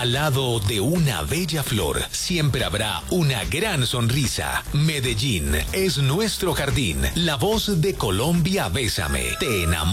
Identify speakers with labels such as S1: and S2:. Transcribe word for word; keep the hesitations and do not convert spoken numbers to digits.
S1: Al lado de una bella flor, siempre habrá una gran sonrisa. Medellín es nuestro jardín. La voz de Colombia, bésame. Te enamora.